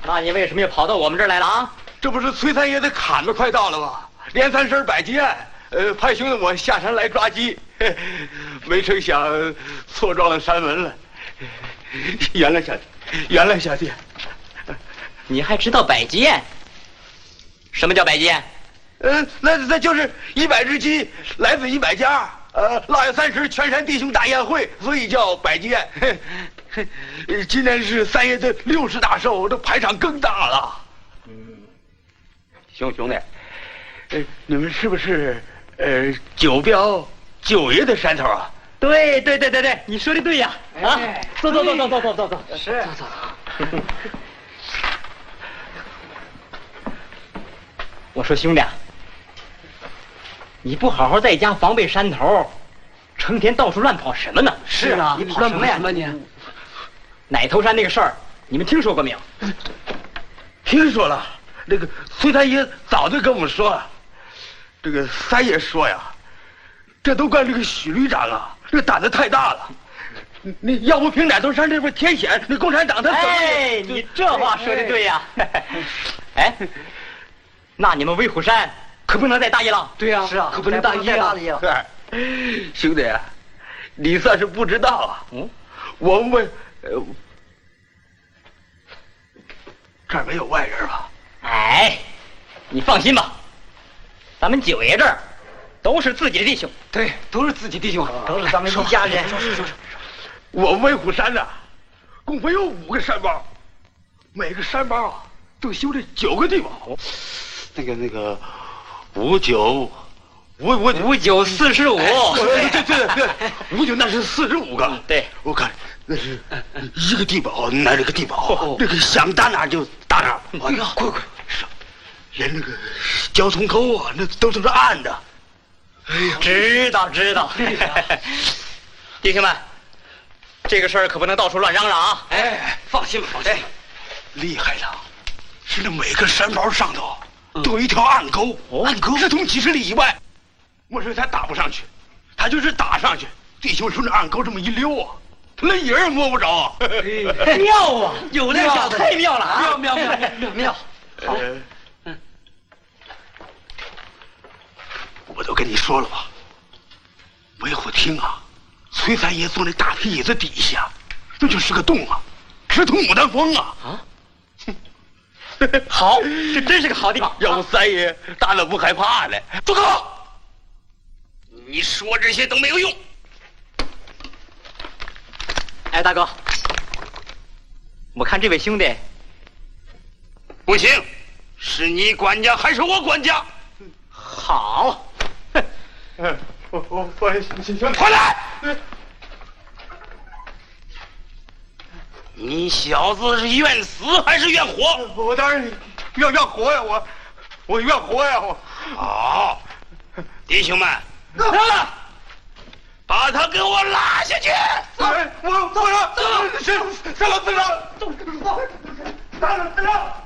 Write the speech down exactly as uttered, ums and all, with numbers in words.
那你为什么又跑到我们这儿来了啊？ 这不是崔三爷的砍子快到了吗？连三声摆鸡案，呃，派兄弟我下山来抓鸡，没成想错撞了山门了。原谅小弟，原谅小弟。 你还知道摆鸡宴？什么叫摆鸡宴？ 呃，那那就是一百只鸡来自一百家，呃，腊月三十全山弟兄大宴会，所以叫摆鸡宴。今年是三爷的六十大寿，这排场更大了。嗯，兄兄弟，呃，你们是不是呃九标九爷的山头啊？ 对对对对对，你说的对呀！啊，走走走走走走走走， 是， 走走走。我说兄弟，你不好好在家防备山头，成天到处乱跑什么呢？ 是啊，你跑什么呀你？ 奶头山那个事儿，你们听说过没有？ 听说了，那个崔三爷早就跟我们说了。这个三爷说呀，这都怪这个许旅长啊，这个胆子太大了。你要不凭奶头山这边天险，那共产党他怎么？ 哎，你这话说的对呀。哎，那你们威虎山可不能再大意了。 对呀， 是啊， 可不能大意啊。 兄弟，你算是不知道啊。嗯，我们为呃。这儿没有外人吧？ 哎，你放心吧，咱们九爷这儿都是自己的弟兄。 对，都是自己弟兄，都是咱们一家人。 说说说说，我们威虎山呐，共分有五个山包，每个山包啊都修了九个地堡。那个那个五九五五五九四十五， 对对对对，五九那是四十五个。 对， 我看那是一个地堡，那这个地堡，那个想大哪就大哪。哎呀，快快，连那个交通沟啊，那都是暗的。哎呀， 知道知道。弟兄们，这个事儿可不能到处乱嚷嚷啊！ 哎，放心吧，放心。 厉害了，是那每个山包上头都有一条暗沟，暗沟直通几十里以外。莫非他打不上去，他就是打上去，弟兄顺着暗沟这么一溜啊，那影儿也摸不着。 妙啊， 有料， 太妙了啊！ 妙妙妙妙妙。 好，嗯，我都跟你说了吧，维虎厅啊，崔三爷坐那大皮椅子底下，那就是个洞啊，直通牡丹峰啊！啊， 好，这真是个好地方。 要不三爷大了不害怕呢？住口！你说这些都没有用。 哎，大哥，我看这位兄弟不行，是你管家还是我管家？ 好。 嗯，我我我行行，快来！你小子是愿死还是愿活？我当然愿愿活呀，我我愿活呀，我。好，弟兄们，把他给我拉下去！我我我要走，上上老司长，走走，上老司长。